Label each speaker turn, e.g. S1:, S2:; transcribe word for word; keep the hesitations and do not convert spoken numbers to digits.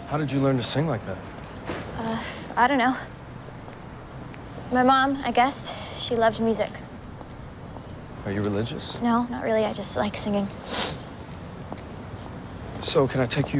S1: How did you learn to sing like that?
S2: Uh, I don't know. My mom, I guess. She loved music.
S1: Are you religious?
S2: No, not really. I just like singing.
S1: So, can I take you